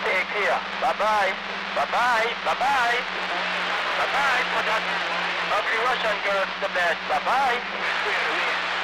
take care. Bye-bye. Bye-bye. Bye-bye. Bye-bye for that ugly Russian girl to the bed. Bye-bye.